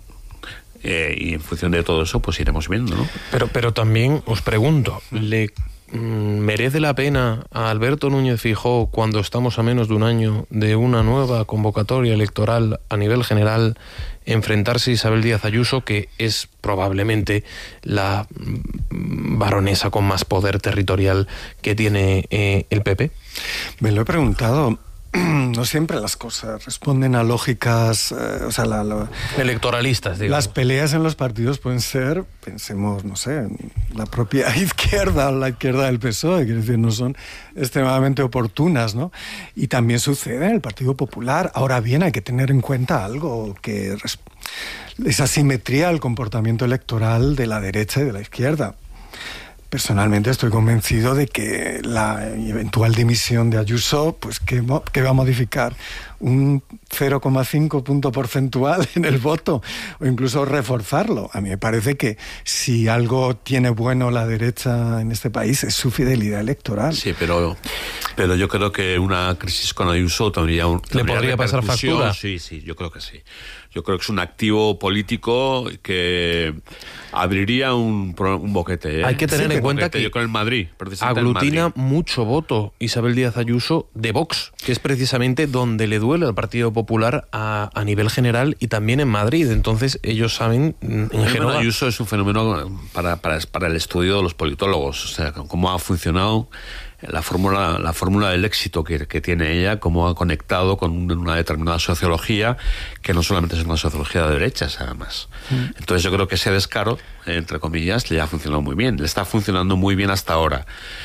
y en función de todo eso pues iremos viendo, ¿no? Pero también os pregunto, ¿le merece la pena a Alberto Núñez Feijóo, cuando estamos a menos de un año de una nueva convocatoria electoral a nivel general, enfrentarse a Isabel Díaz Ayuso, que es probablemente la baronesa con más poder territorial que tiene el PP? Me lo he preguntado. No siempre las cosas responden a lógicas, electoralistas, digamos. Las peleas en los partidos pueden ser, pensemos, no sé, en la propia izquierda o la izquierda del PSOE, quiero decir, no son extremadamente oportunas, ¿no? Y también sucede en el Partido Popular. Ahora bien, hay que tener en cuenta algo, que esa simetría al comportamiento electoral de la derecha y de la izquierda. Personalmente estoy convencido de que la eventual dimisión de Ayuso, pues que va a modificar un 0,5 punto porcentual en el voto, o incluso reforzarlo. A mí me parece que si algo tiene bueno la derecha en este país es su fidelidad electoral. Sí, pero yo creo que una crisis con Ayuso ¿le podría pasar factura? Sí, yo creo que sí. Yo creo que es un activo político que abriría un boquete. Hay que tener en cuenta que yo creo en Madrid, aglutina mucho voto Isabel Díaz Ayuso de Vox, que es precisamente donde le duele al Partido Popular a nivel general y también en Madrid. Entonces ellos saben en general. Ayuso es un fenómeno para el estudio de los politólogos, o sea, cómo ha funcionado la fórmula del éxito que tiene ella, cómo ha conectado con una determinada sociología, que no solamente es una sociología de derechas, además. Entonces yo creo que ese descaro, entre comillas, le ha funcionado muy bien, le está funcionando muy bien hasta ahora.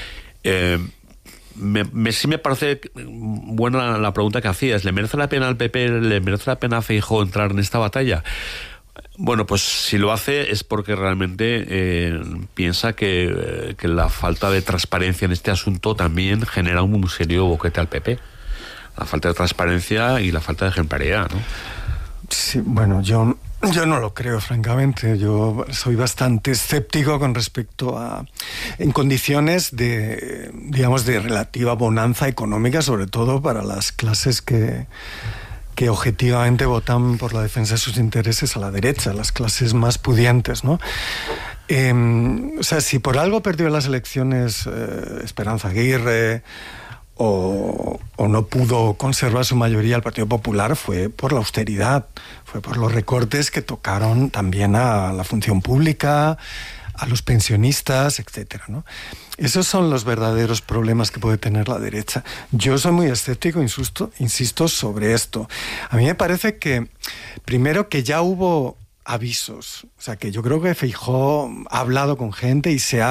Sí me parece buena la pregunta que hacías. ¿Le merece la pena al PP, le merece la pena a Feijóo entrar en esta batalla? Bueno, pues si lo hace es porque realmente piensa que la falta de transparencia en este asunto también genera un serio boquete al PP. La falta de transparencia y la falta de ejemplaridad, ¿no? Sí, bueno, yo no lo creo, francamente. Yo soy bastante escéptico con respecto a, en condiciones de, digamos, de relativa bonanza económica, sobre todo para las clases que objetivamente votan por la defensa de sus intereses a la derecha, las clases más pudientes, ¿no? O sea, si por algo perdió las elecciones Esperanza Aguirre o no pudo conservar su mayoría el Partido Popular, fue por la austeridad, fue por los recortes que tocaron también a la función pública, a los pensionistas, etcétera, ¿no? Esos son los verdaderos problemas que puede tener la derecha. Yo soy muy escéptico, insisto sobre esto. A mí me parece que, primero, que ya hubo avisos. O sea, que yo creo que Feijóo ha hablado con gente y se ha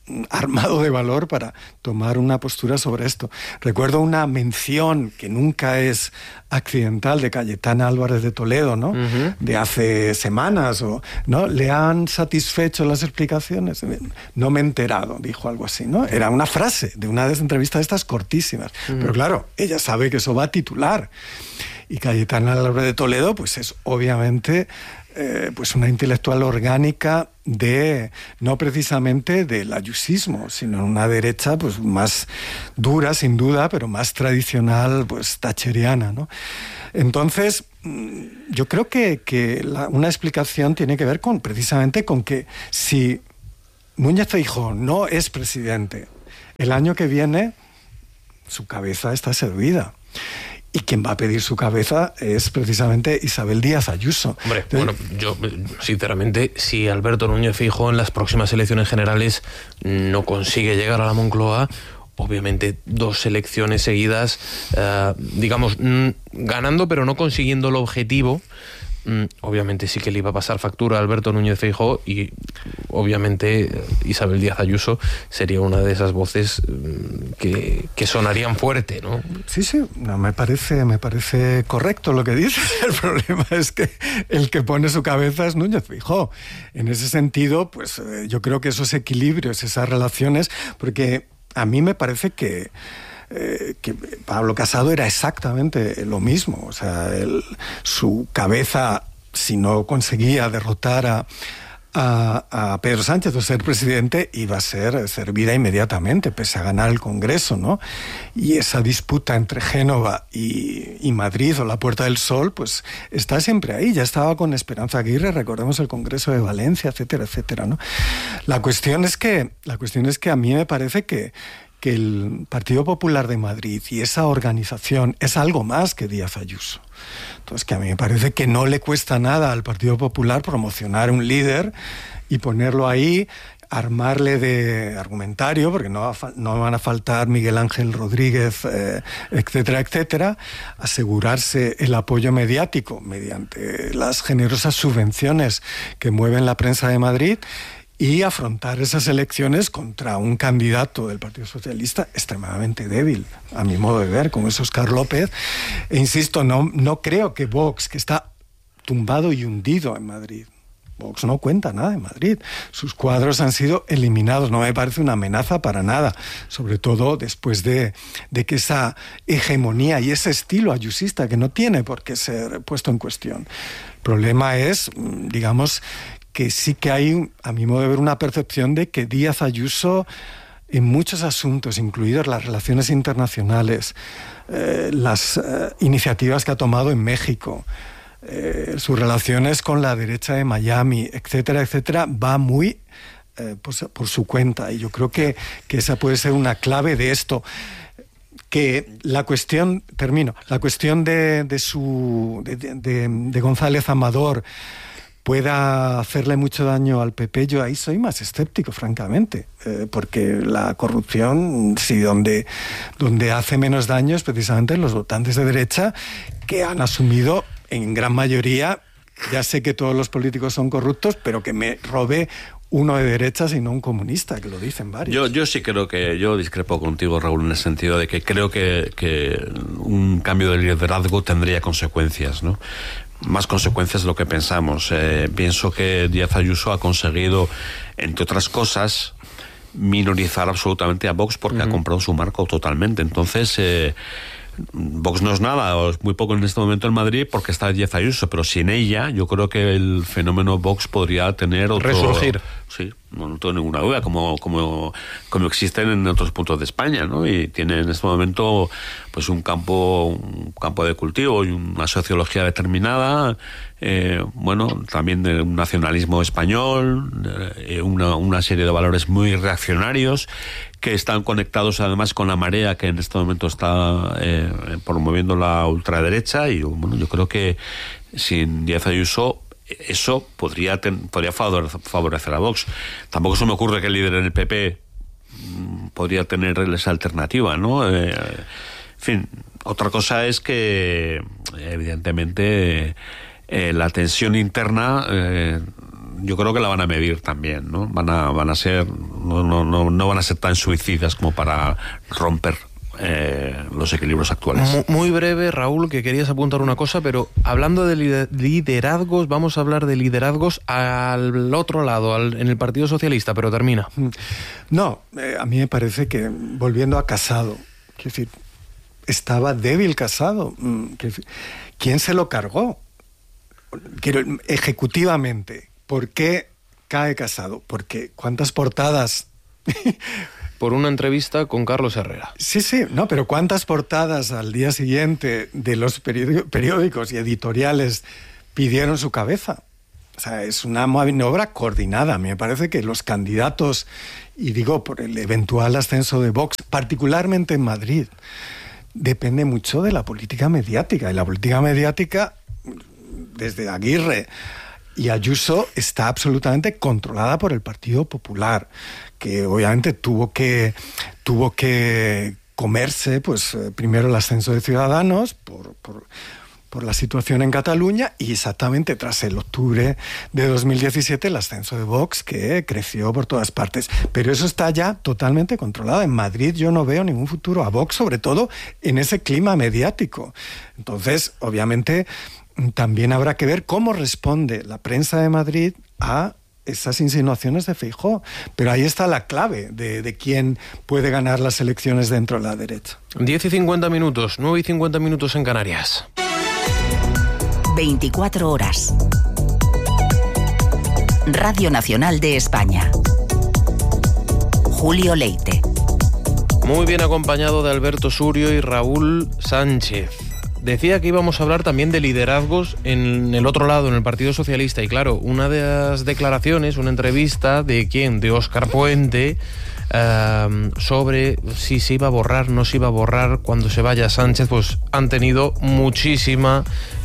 armado de valor para tomar una postura sobre esto. Recuerdo una mención que nunca es accidental de Cayetana Álvarez de Toledo, ¿no? De hace semanas, ¿no? ¿Le han satisfecho las explicaciones? No me he enterado, dijo algo así, ¿no? Era una frase de una de las entrevistas estas cortísimas. Pero claro, ella sabe que eso va a titular. Y Cayetana Álvarez de Toledo, pues es obviamente pues una intelectual orgánica de, no precisamente del ayusismo, sino una derecha pues más dura, sin duda, pero más tradicional, pues thatcheriana, ¿no? Entonces, yo creo que una explicación tiene que ver precisamente con que si Núñez Feijóo no es presidente, el año que viene su cabeza está servida. Y quien va a pedir su cabeza es precisamente Isabel Díaz Ayuso. Hombre, bueno, yo sinceramente, si Alberto Núñez Feijóo en las próximas elecciones generales no consigue llegar a la Moncloa, obviamente 2 elecciones seguidas, digamos, ganando pero no consiguiendo el objetivo, obviamente sí que le iba a pasar factura a Alberto Núñez Feijóo, y obviamente Isabel Díaz Ayuso sería una de esas voces que sonarían fuerte, ¿no? Sí, no, me parece correcto lo que dices. El problema es que el que pone su cabeza es Núñez Feijóo. En ese sentido, pues yo creo que esos equilibrios, esas relaciones, porque a mí me parece que Pablo Casado era exactamente lo mismo. O sea, su cabeza, si no conseguía derrotar a Pedro Sánchez o ser presidente, iba a ser servida inmediatamente, pese a ganar el Congreso, ¿no? Y esa disputa entre Génova y Madrid o la Puerta del Sol, pues está siempre ahí. Ya estaba con Esperanza Aguirre, recordemos el Congreso de Valencia, etcétera, etcétera, ¿no? La cuestión es que a mí me parece que el Partido Popular de Madrid y esa organización es algo más que Díaz Ayuso. Entonces, que a mí me parece que no le cuesta nada al Partido Popular promocionar un líder y ponerlo ahí, armarle de argumentario, porque no van a faltar Miguel Ángel Rodríguez, etcétera, etcétera, asegurarse el apoyo mediático mediante las generosas subvenciones que mueven la prensa de Madrid, y afrontar esas elecciones contra un candidato del Partido Socialista extremadamente débil, a mi modo de ver, como es Óscar López. E insisto, no creo que Vox, que está tumbado y hundido en Madrid, Vox no cuenta nada en Madrid. Sus cuadros han sido eliminados. No me parece una amenaza para nada, sobre todo después de que esa hegemonía y ese estilo ayusista, que no tiene por qué ser puesto en cuestión. El problema es, digamos, que sí que hay, a mi modo de ver, una percepción de que Díaz Ayuso, en muchos asuntos, incluidas las relaciones internacionales, las iniciativas que ha tomado en México, sus relaciones con la derecha de Miami, etcétera, etcétera, va muy por su cuenta. Y yo creo que esa puede ser una clave de esto. Que la cuestión de González Amador pueda hacerle mucho daño al PP, yo ahí soy más escéptico, francamente, porque la corrupción, sí, donde hace menos daño es precisamente en los votantes de derecha, que han asumido en gran mayoría, ya sé que todos los políticos son corruptos, pero que me robe uno de derechas y no un comunista, que lo dicen varios. Yo sí creo que, yo discrepo contigo, Raúl, en el sentido de que creo que un cambio de liderazgo tendría consecuencias, ¿no? Más consecuencias de lo que pensamos. Pienso que Díaz Ayuso ha conseguido, entre otras cosas, minorizar absolutamente a Vox, porque ha comprado su marco totalmente. Entonces, Vox no es nada, o es muy poco en este momento en Madrid, porque está Díaz Ayuso, pero sin ella yo creo que el fenómeno Vox podría tener otro... resurgir. Sí, no tengo ninguna duda, como existen en otros puntos de España, ¿no? Y tiene en este momento pues un campo de cultivo y una sociología determinada, también de un nacionalismo español, una serie de valores muy reaccionarios que están conectados además con la marea que en este momento está promoviendo la ultraderecha, y bueno, yo creo que sin Díaz Ayuso eso podría favorecer a Vox. Tampoco se me ocurre que el líder en el PP podría tener esa alternativa, ¿no? En fin, otra cosa es que evidentemente la tensión interna yo creo que la van a medir también, ¿no? Van a ser no van a ser tan suicidas como para romper los equilibrios actuales. Muy breve, Raúl, que querías apuntar una cosa, pero hablando de liderazgos, vamos a hablar de liderazgos al otro lado, en el Partido Socialista, pero termina. No, a mí me parece que, volviendo a Casado, quiero decir, estaba débil Casado. ¿Quién se lo cargó? Ejecutivamente, ¿por qué cae Casado? Porque ¿cuántas portadas? Por una entrevista con Carlos Herrera. Sí, no, pero ¿cuántas portadas al día siguiente de los periódicos y editoriales pidieron su cabeza? O sea, es una maniobra coordinada. A mí me parece que los candidatos, y digo por el eventual ascenso de Vox, particularmente en Madrid, depende mucho de la política mediática. Y la política mediática, desde Aguirre y Ayuso, está absolutamente controlada por el Partido Popular, que obviamente tuvo que comerse, pues primero el ascenso de Ciudadanos por la situación en Cataluña, y exactamente tras el octubre de 2017 el ascenso de Vox, que creció por todas partes. Pero eso está ya totalmente controlado. En Madrid yo no veo ningún futuro a Vox, sobre todo en ese clima mediático. Entonces, obviamente, también habrá que ver cómo responde la prensa de Madrid a esas insinuaciones de Feijóo. Pero ahí está la clave de quién puede ganar las elecciones dentro de la derecha. 10:50, 9:50 en Canarias. 24 horas. Radio Nacional de España. Julio Leite. Muy bien acompañado de Alberto Surio y Raúl Sánchez. Decía que íbamos a hablar también de liderazgos en el otro lado, en el Partido Socialista. Y claro, una de las declaraciones, una entrevista de Óscar Puente, sobre si se iba a borrar, no se iba a borrar cuando se vaya Sánchez, pues han tenido muchísimo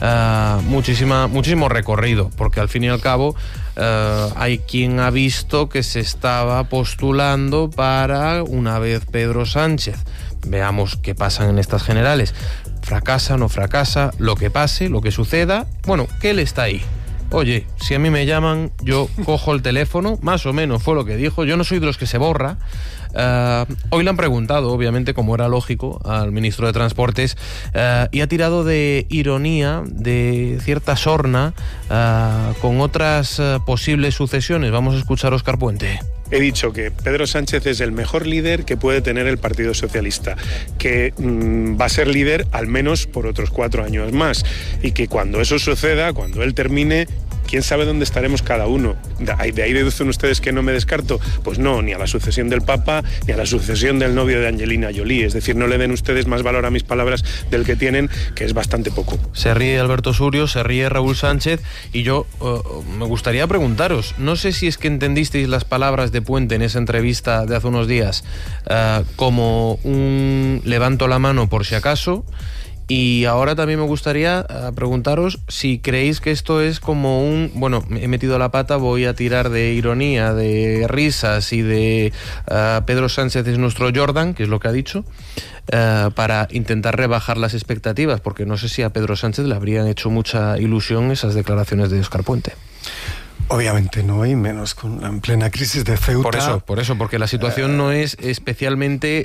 recorrido, porque al fin y al cabo hay quien ha visto que se estaba postulando para una vez Pedro Sánchez. Veamos qué pasa en estas generales. Fracasa, no fracasa, lo que pase, lo que suceda, bueno, que él está ahí. Oye, si a mí me llaman, yo cojo el teléfono, más o menos fue lo que dijo. Yo no soy de los que se borra. Hoy le han preguntado, obviamente, como era lógico, al ministro de Transportes, y ha tirado de ironía, de cierta sorna, con otras posibles sucesiones. Vamos a escuchar a Óscar Puente. He dicho que Pedro Sánchez es el mejor líder que puede tener el Partido Socialista, que va a ser líder al menos por otros 4 años más, y que cuando eso suceda, cuando él termine, quién sabe dónde estaremos cada uno. ¿De ahí deducen ustedes que no me descarto? Pues no, ni a la sucesión del Papa, ni a la sucesión del novio de Angelina Jolie. Es decir, no le den ustedes más valor a mis palabras del que tienen, que es bastante poco. Se ríe Alberto Surio, se ríe Raúl Sánchez, y yo me gustaría preguntaros, no sé si es que entendisteis las palabras de Puente en esa entrevista de hace unos días como un levanto la mano por si acaso. Y ahora también me gustaría preguntaros si creéis que esto es como bueno, he metido la pata, voy a tirar de ironía, de risas y de Pedro Sánchez es nuestro Jordan, que es lo que ha dicho, para intentar rebajar las expectativas, porque no sé si a Pedro Sánchez le habrían hecho mucha ilusión esas declaraciones de Óscar Puente. Obviamente no, y menos en plena crisis de Ceuta. Por eso, porque la situación no es especialmente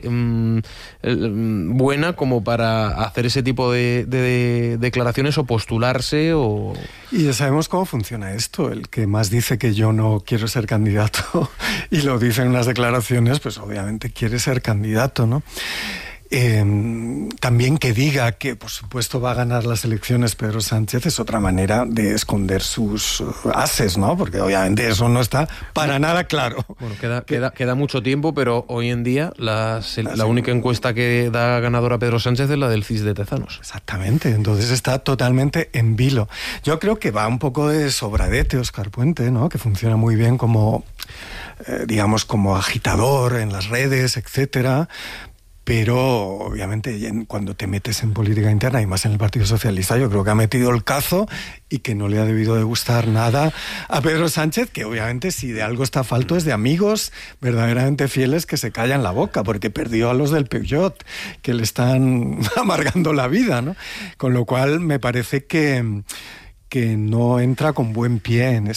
buena como para hacer ese tipo de declaraciones o postularse o... Y ya sabemos cómo funciona esto. El que más dice que yo no quiero ser candidato y lo dice en unas declaraciones, pues obviamente quiere ser candidato, ¿no? También que diga que por supuesto va a ganar las elecciones Pedro Sánchez es otra manera de esconder sus ases, ¿no? Porque obviamente eso no está para nada claro. Bueno, queda mucho tiempo, pero hoy en día la única encuesta que da ganadora a Pedro Sánchez es la del CIS de Tezanos. Exactamente, entonces está totalmente en vilo. Yo creo que va un poco de sobradete Óscar Puente, ¿no? Que funciona muy bien como digamos como agitador en las redes, etcétera. Pero obviamente cuando te metes en política interna y más en el Partido Socialista, yo creo que ha metido el cazo y que no le ha debido de gustar nada a Pedro Sánchez, que obviamente si de algo está falto es de amigos verdaderamente fieles que se callan la boca, porque perdió a los del Peugeot, que le están amargando la vida, ¿no? Con lo cual me parece que que no entra con buen pie en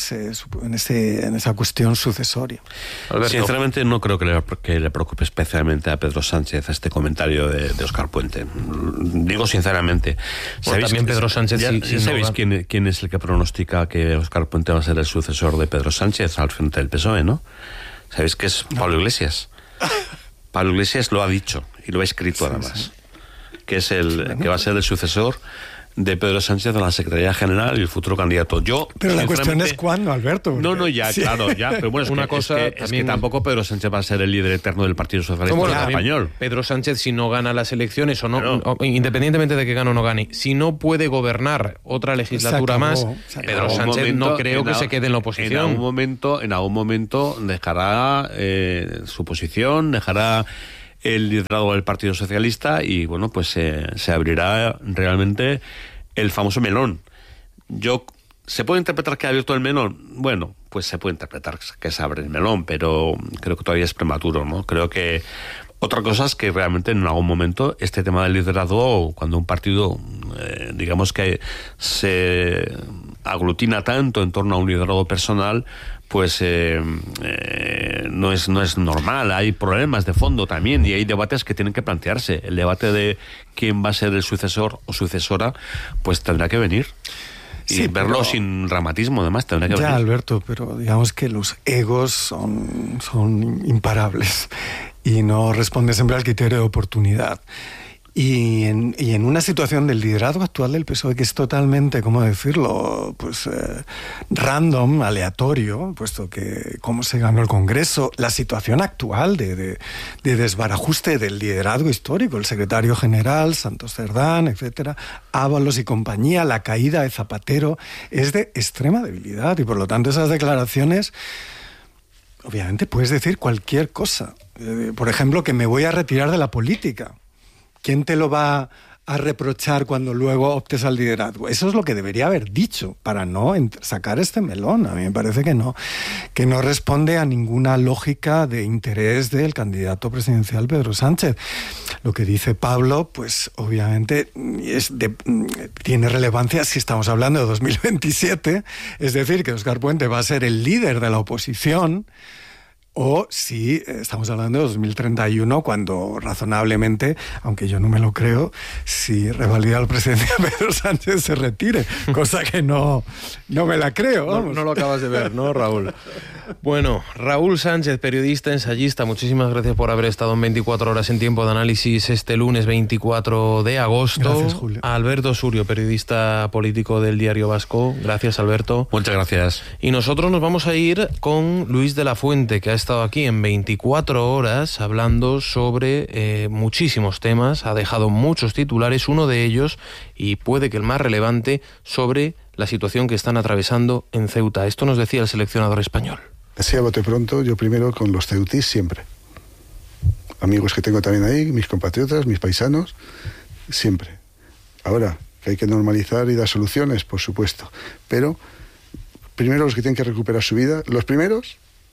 esa cuestión sucesoria. Alberto. Sinceramente no creo que le preocupe especialmente a Pedro Sánchez este comentario de Óscar Puente. Digo sinceramente. Bueno, también Pedro Sánchez... ¿Sabéis quién es el que pronostica que Óscar Puente va a ser el sucesor de Pedro Sánchez al frente del PSOE, no? ¿Sabéis que es Pablo Iglesias? Pablo Iglesias lo ha dicho y lo ha escrito además. Que es que va a ser el sucesor de Pedro Sánchez en la Secretaría General y el futuro candidato. Pero la cuestión es cuándo, Alberto. No, ya, sí. Claro, ya. Pero bueno, es que tampoco Pedro Sánchez va a ser el líder eterno del Partido Socialista Español. Pedro Sánchez, si no gana las elecciones o independientemente de que gane o no gane, si no puede gobernar otra legislatura más, Pedro Sánchez no creo que se quede en la oposición. En algún momento dejará su posición, dejará el liderazgo del Partido Socialista y bueno, pues se abrirá realmente el famoso melón. ¿Se puede interpretar que ha abierto el melón? Bueno, pues se puede interpretar que se abre el melón, pero creo que todavía es prematuro, ¿no? Creo que otra cosa es que realmente en algún momento este tema del liderazgo, cuando un partido, digamos que se aglutina tanto en torno a un liderazgo personal, pues no es normal. Hay problemas de fondo también y hay debates que tienen que plantearse. El debate de quién va a ser el sucesor o sucesora, pues tendrá que venir. Y verlo sin dramatismo, además, tendrá que venir. Ya, Alberto, pero digamos que los egos son imparables y no responden siempre al criterio de oportunidad. Y en una situación del liderazgo actual del PSOE que es totalmente, ¿cómo decirlo?, pues random, aleatorio, puesto que cómo se ganó el Congreso, la situación actual de desbarajuste del liderazgo histórico, el secretario general, Santos Cerdán, etcétera, Ábalos y compañía, la caída de Zapatero, es de extrema debilidad y por lo tanto esas declaraciones, obviamente puedes decir cualquier cosa. Por ejemplo, que me voy a retirar de la política. ¿Quién te lo va a reprochar cuando luego optes al liderazgo? Eso es lo que debería haber dicho para no sacar este melón. A mí me parece que no responde a ninguna lógica de interés del candidato presidencial Pedro Sánchez. Lo que dice Pablo, pues obviamente tiene relevancia si estamos hablando de 2027, es decir, que Óscar Puente va a ser el líder de la oposición, o si estamos hablando de 2031, cuando razonablemente, aunque yo no me lo creo, si revalida el presidente Pedro Sánchez se retire, cosa que no me la creo. No lo acabas de ver, ¿no, Raúl? Bueno, Raúl Sánchez, periodista, ensayista, muchísimas gracias por haber estado en 24 horas en Tiempo de Análisis este lunes 24 de agosto. Gracias, Julio. Alberto Surio, periodista político del Diario Vasco. Gracias, Alberto. Muchas gracias. Y nosotros nos vamos a ir con Luis de la Fuente, que ha estado aquí en 24 horas hablando sobre muchísimos temas, ha dejado muchos titulares, uno de ellos, y puede que el más relevante, sobre la situación que están atravesando en Ceuta. Esto nos decía el seleccionador español. Así a bote pronto, yo primero con los ceutís siempre. Amigos que tengo también ahí, mis compatriotas, mis paisanos, siempre. Ahora, que hay que normalizar y dar soluciones, por supuesto. Pero primero los que tienen que recuperar su vida, los primeros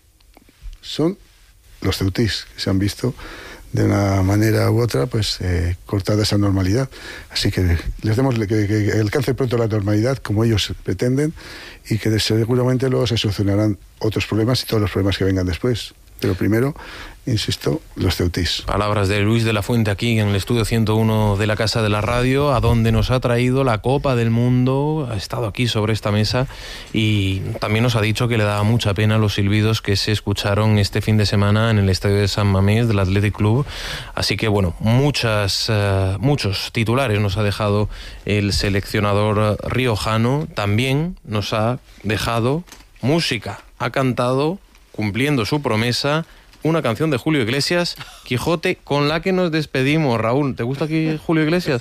son los ceutís, que se han visto de una manera u otra pues cortada esa normalidad. Así que les demos que alcance pronto la normalidad como ellos pretenden y que seguramente luego se solucionarán otros problemas y todos los problemas que vengan después. Pero primero, insisto, los ceutís. Palabras de Luis de la Fuente aquí en el estudio 101 de la Casa de la Radio, a donde nos ha traído la Copa del Mundo, ha estado aquí sobre esta mesa y también nos ha dicho que le daba mucha pena los silbidos que se escucharon este fin de semana en el estadio de San Mamés del Athletic Club. Así que bueno, muchos titulares nos ha dejado el seleccionador riojano. También nos ha dejado música, ha cantado, cumpliendo su promesa, una canción de Julio Iglesias, Quijote, con la que nos despedimos. Raúl, ¿te gusta aquí Julio Iglesias?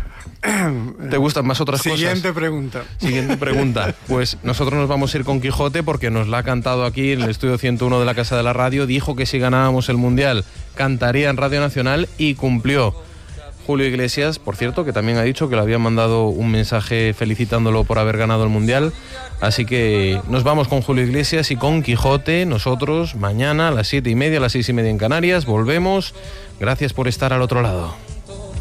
¿Te gustan más otras cosas? Siguiente pregunta. Pues nosotros nos vamos a ir con Quijote porque nos la ha cantado aquí en el estudio 101 de la Casa de la Radio. Dijo que si ganábamos el Mundial cantaría en Radio Nacional y cumplió. Julio Iglesias, por cierto, que también ha dicho que le habían mandado un mensaje felicitándolo por haber ganado el Mundial. Así que nos vamos con Julio Iglesias y con Quijote. Nosotros mañana a las 7:30, a las 6:30 en Canarias, volvemos. Gracias por estar al otro lado.